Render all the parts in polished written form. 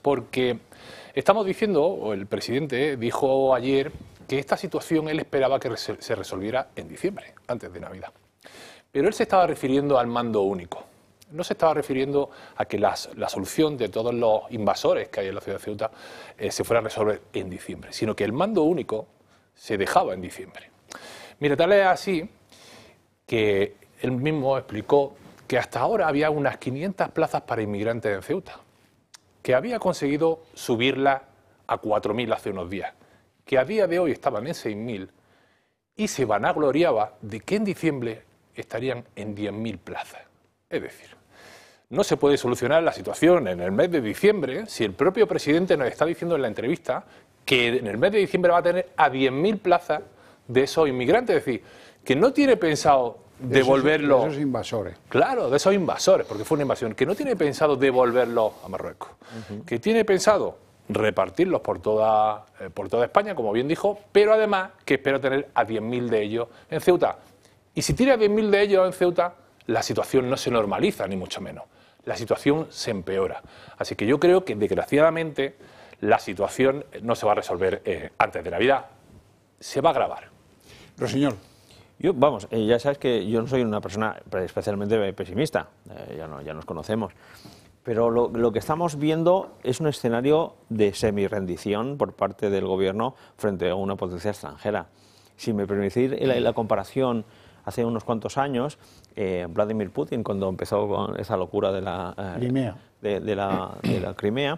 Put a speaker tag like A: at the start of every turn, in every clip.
A: porque estamos diciendo, o el presidente dijo ayer, que esta situación él esperaba que se resolviera en diciembre, antes de Navidad. Pero él se estaba refiriendo al mando único. No se estaba refiriendo a que la solución de todos los invasores que hay en la ciudad de Ceuta se fuera a resolver en diciembre, sino que el mando único se dejaba en diciembre. Mira, tal es así que él mismo explicó que hasta ahora había unas 500 plazas para inmigrantes en Ceuta, que había conseguido subirlas a 4.000 hace unos días, que a día de hoy estaban en 6.000 y se vanagloriaba de que en diciembre estarían en 10.000 plazas. Es decir, no se puede solucionar la situación en el mes de diciembre si el propio presidente nos está diciendo en la entrevista que en el mes de diciembre va a tener a 10.000 plazas de esos inmigrantes. Es decir, que no tiene pensado devolverlo...
B: De esos invasores.
A: Claro, de esos invasores, porque fue una invasión. Que no tiene pensado devolverlos a Marruecos. Que tiene pensado repartirlos por toda España, como bien dijo, pero además que espera tener a 10.000 de ellos en Ceuta. Y si tiene a 10.000 de ellos en Ceuta, la situación no se normaliza, ni mucho menos. La situación se empeora. Así que yo creo que, desgraciadamente, la situación no se va a resolver antes de Navidad. Se va a agravar.
B: Rossinyol.
C: Yo, vamos, ya sabes que yo no soy una persona especialmente pesimista, ya nos conocemos, pero lo que estamos viendo es un escenario de semi-rendición por parte del gobierno frente a una potencia extranjera. Si me permitís la comparación, hace unos cuantos años, Vladimir Putin, cuando empezó con esa locura de la
B: Crimea,
C: de la Crimea,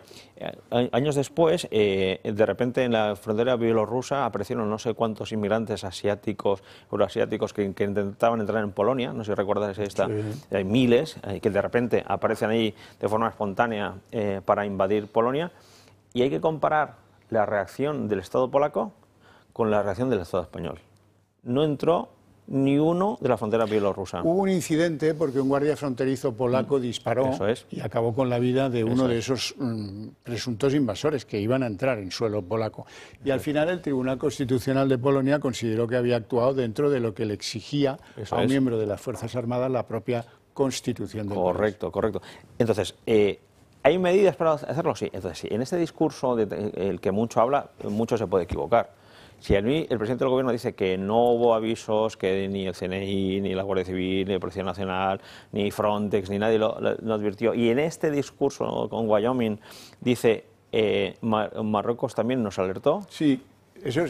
C: años después, de repente en la frontera bielorrusa aparecieron no sé cuántos inmigrantes asiáticos, euroasiáticos que intentaban entrar en Polonia, no sé si recuerdas esta, sí. Hay miles que de repente aparecen ahí de forma espontánea para invadir Polonia, y hay que comparar la reacción del Estado polaco con la reacción del Estado español. No entró ni uno de la frontera bielorrusa.
B: Hubo un incidente porque un guardia fronterizo polaco disparó y acabó con la vida de uno de esos presuntos invasores que iban a entrar en suelo polaco. Y al final el Tribunal Constitucional de Polonia consideró que había actuado dentro de lo que le exigía a un miembro de las Fuerzas Armadas la propia Constitución del país.
C: Correcto. Entonces, ¿hay medidas para hacerlo? Sí. Entonces, sí, en este discurso el que mucho habla, mucho se puede equivocar. Si a mí el presidente del gobierno dice que no hubo avisos, que ni el CNI, ni la Guardia Civil, ni la Policía Nacional, ni Frontex, ni nadie lo advirtió, y en este discurso con Wyoming dice Marruecos también nos alertó.
B: Sí, eso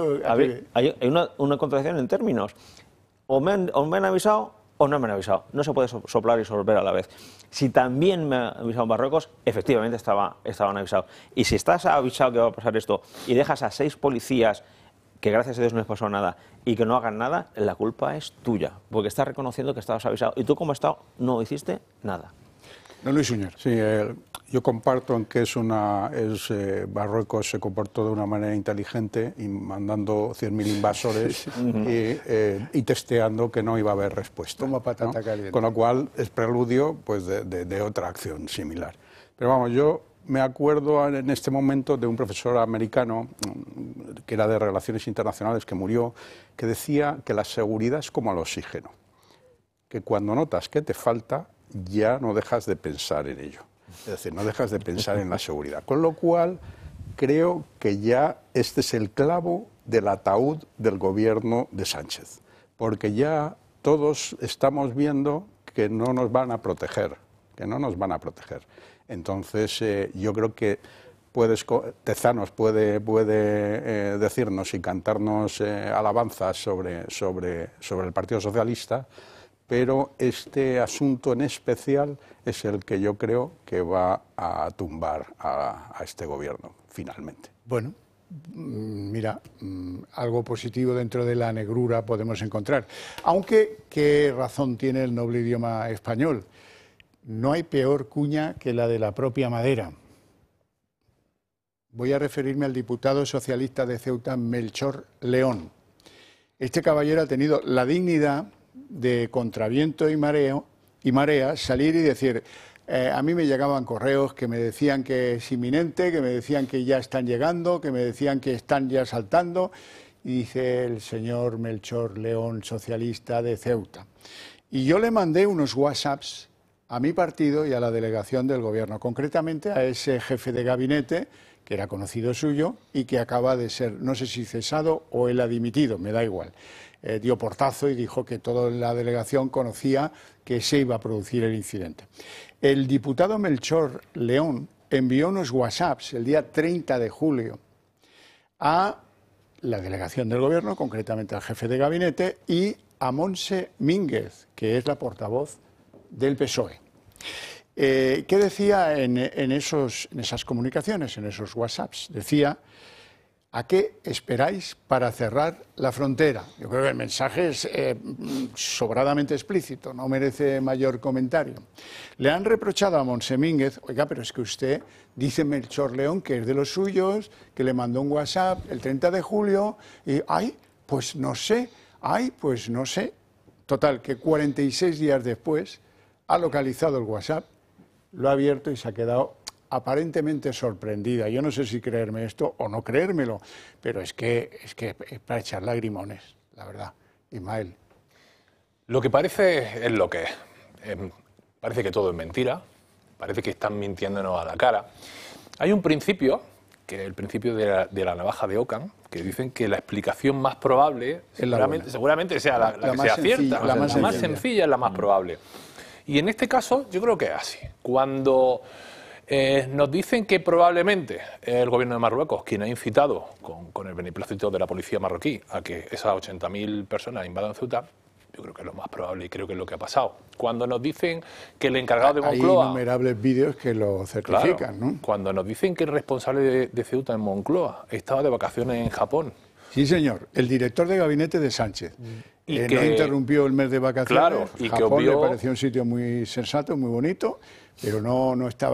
C: hay una contradicción en términos. O me han avisado o no me han avisado. No se puede soplar y sorber a la vez. Si también me ha avisado Marruecos, efectivamente estaban avisados. Y si estás avisado que va a pasar esto y dejas a 6 policías que gracias a Dios no les pasó nada y que no hagan nada, la culpa es tuya, porque estás reconociendo que estabas avisado y tú como Estado no hiciste nada.
B: No, Luis Suñer.
D: Sí, yo comparto en que Marruecos se comportó de una manera inteligente y mandando 100.000 invasores y testeando que no iba a haber respuesta.
B: Como patata caliente.
D: Con lo cual es preludio pues, de otra acción similar. Pero vamos, yo me acuerdo en este momento de un profesor americano que era de Relaciones Internacionales que murió, que decía que la seguridad es como el oxígeno, que cuando notas que te falta ya no dejas de pensar en ello, es decir, no dejas de pensar en la seguridad. Con lo cual creo que ya este es el clavo del ataúd del gobierno de Sánchez, porque ya todos estamos viendo que no nos van a proteger, Entonces, yo creo que Tezanos puede decirnos y cantarnos alabanzas sobre el Partido Socialista, pero este asunto en especial es el que yo creo que va a tumbar a este gobierno, finalmente.
B: Bueno, mira, algo positivo dentro de la negrura podemos encontrar. Aunque, ¿qué razón tiene el noble idioma español? No hay peor cuña que la de la propia madera. Voy a referirme al diputado socialista de Ceuta, Melchor León. Este caballero ha tenido la dignidad de contraviento y marea salir y decir, a mí me llegaban correos que me decían que es inminente, que me decían que ya están llegando, que me decían que están ya saltando, y dice el señor Melchor León, socialista de Ceuta. Y yo le mandé unos WhatsApps a mi partido y a la delegación del Gobierno, concretamente a ese jefe de gabinete, que era conocido suyo y que acaba de ser, no sé si cesado o él ha dimitido, me da igual. Dio portazo y dijo que toda la delegación conocía que se iba a producir el incidente. El diputado Melchor León envió unos WhatsApps el día 30 de julio a la delegación del Gobierno, concretamente al jefe de gabinete, y a Montse Mínguez, que es la portavoz del PSOE. ¿Qué decía en esas comunicaciones, en esos WhatsApps? Decía: ¿a qué esperáis para cerrar la frontera? Yo creo que el mensaje es sobradamente explícito, no merece mayor comentario. Le han reprochado a Montse Mínguez: oiga, pero es que usted dice Melchor León que es de los suyos, que le mandó un WhatsApp el 30 de julio, y pues no sé. Total, que 46 días después ha localizado el WhatsApp, lo ha abierto y se ha quedado aparentemente sorprendida. Yo no sé si creerme esto o no creérmelo, pero es que es para echar lagrimones, la verdad. Ismael.
A: Lo que parece es lo que es. Parece que todo es mentira, parece que están mintiéndonos a la cara. Hay un principio, que es el principio de la navaja de Ockham, que dicen que la explicación más probable seguramente sea la que sea cierta. La más sencilla es la más probable. Y en este caso yo creo que es así. Cuando nos dicen que probablemente es el gobierno de Marruecos quien ha incitado, con el beneplácito de la policía marroquí, a que esas 80.000 personas invadan Ceuta, yo creo que es lo más probable y creo que es lo que ha pasado. Cuando nos dicen que el encargado de Moncloa...
B: Hay innumerables vídeos que lo certifican,
A: claro,
B: ¿no?
A: Cuando nos dicen que el responsable de Ceuta en Moncloa estaba de vacaciones en Japón.
B: Sí, señor. El director de gabinete de Sánchez. Y que no interrumpió el mes de vacaciones.
A: Claro, y
B: Japón
A: que
B: le pareció un sitio muy sensato, muy bonito, pero no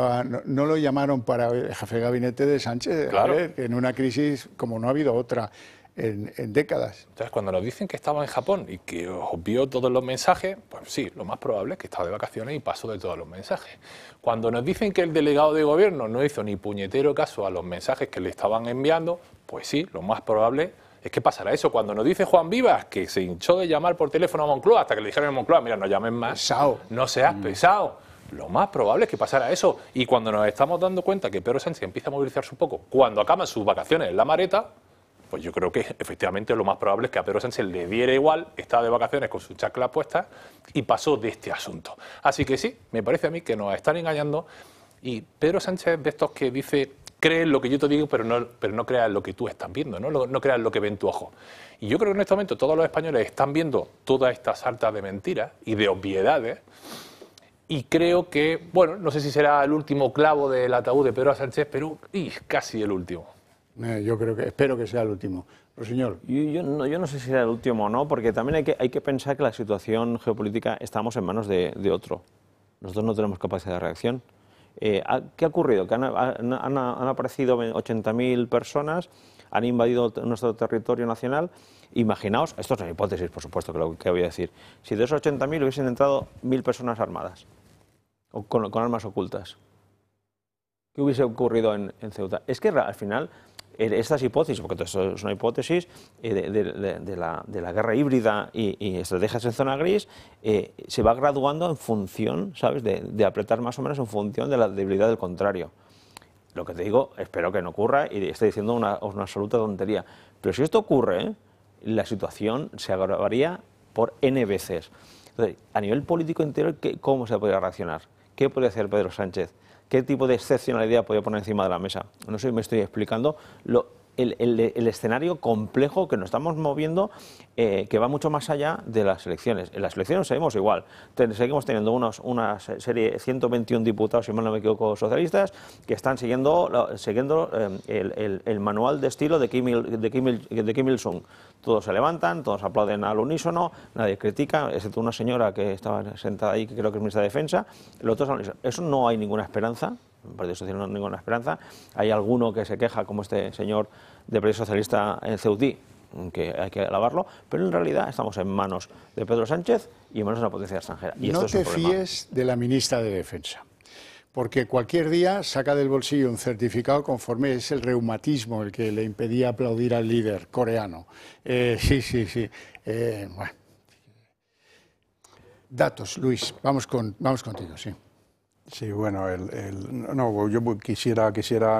B: lo llamaron para el jefe de gabinete de Sánchez.
A: Claro.
B: A ver, en una crisis como no ha habido otra en décadas.
A: Entonces, cuando nos dicen que estaba en Japón y que obvió todos los mensajes, pues sí, lo más probable es que estaba de vacaciones y pasó de todos los mensajes. Cuando nos dicen que el delegado de gobierno no hizo ni puñetero caso a los mensajes que le estaban enviando, pues sí, lo más probable es que pasará eso. Cuando nos dice Juan Vivas que se hinchó de llamar por teléfono a Moncloa hasta que le dijeron en Moncloa: mira, no llames más,
B: pesado.
A: No seas pesado. Lo más probable es que pasara eso. Y cuando nos estamos dando cuenta que Pedro Sánchez empieza a movilizarse un poco, cuando acaban sus vacaciones en La Mareta, pues yo creo que efectivamente lo más probable es que a Pedro Sánchez le diera igual, estaba de vacaciones con su chacla puesta y pasó de este asunto. Así que sí, me parece a mí que nos están engañando, y Pedro Sánchez de estos que dice: cree en lo que yo te digo, pero no creas en lo que tú estás viendo, no creas en lo que ve en tu ojo. Y yo creo que en este momento todos los españoles están viendo toda esta sarta de mentiras y de obviedades, y creo que, bueno, no sé si será el último clavo del ataúd de Pedro Sánchez, pero casi el último.
B: Yo espero que sea el último. Pero, señor.
C: Yo no sé si será el último o no, porque también hay que pensar que la situación geopolítica estamos en manos de otro. Nosotros no tenemos capacidad de reacción. ¿Qué ha ocurrido? Que han aparecido 80.000 personas, han invadido nuestro territorio nacional. Imaginaos, esto es una hipótesis, por supuesto, que voy a decir, si de esos 80.000 hubiesen entrado 1.000 personas armadas, o con armas ocultas, ¿qué hubiese ocurrido en Ceuta? Es que al final, estas hipótesis, porque esto es una hipótesis de la guerra híbrida y estrategias en zona gris, se va graduando en función, ¿sabes?, de apretar más o menos en función de la debilidad del contrario. Lo que te digo, espero que no ocurra y estoy diciendo una absoluta tontería. Pero si esto ocurre, la situación se agravaría por N veces. Entonces, a nivel político interior, ¿cómo se podría reaccionar? ¿Qué puede hacer Pedro Sánchez? ¿Qué tipo de excepcionalidad podría poner encima de la mesa? No sé si me estoy explicando el escenario complejo que nos estamos moviendo, que va mucho más allá de las elecciones. En las elecciones seguimos igual. Seguimos teniendo una serie de 121 diputados, si mal no me equivoco, socialistas, que están siguiendo el manual de estilo de Kim Il-sung. Todos se levantan, todos aplauden al unísono, nadie critica, excepto una señora que estaba sentada ahí, que creo que es ministra de Defensa. Los otros al unísono. Eso no hay ninguna esperanza. El Partido Socialista no hay ninguna esperanza. Hay alguno que se queja, como este señor del Partido Socialista en Ceutí, que hay que alabarlo, pero en realidad estamos en manos de Pedro Sánchez y en manos de una potencia extranjera. Y
B: no te fíes de la ministra de Defensa, porque cualquier día saca del bolsillo un certificado conforme es el reumatismo el que le impedía aplaudir al líder coreano. Sí. Bueno. Datos, Luis, vamos contigo, sí.
D: Sí, bueno, no, yo quisiera